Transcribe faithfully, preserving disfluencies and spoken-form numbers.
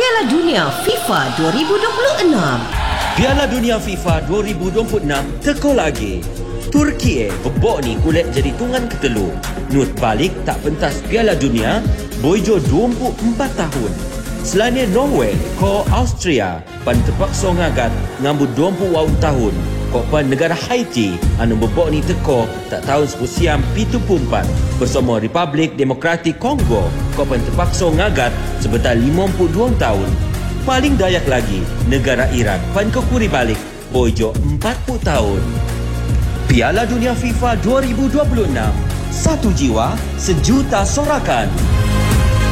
Piala Dunia FIFA dua ribu dua puluh enam. Piala Dunia FIFA dua ribu dua puluh enam teko lagi. Turki eh bebok ni kulit jadi tungan ketelu. Nut balik tak pentas Piala Dunia, boyjo dua puluh empat tahun. Selain Norway, ko Austria pan terpaksa ngagat ngambu dua puluh tahun. Kok pan negara Haiti anu bebok ni teko tak tahun sepusiam tujuh puluh empat bersama Republik Demokratik Kongo. Kok pan terpaksa ngagat sebentar lima puluh dua tahun. Paling dayak lagi, negara Iran pan kekuri balik boyjo empat puluh tahun. Piala Dunia FIFA dua ribu dua puluh enam. Satu jiwa, sejuta sorakan.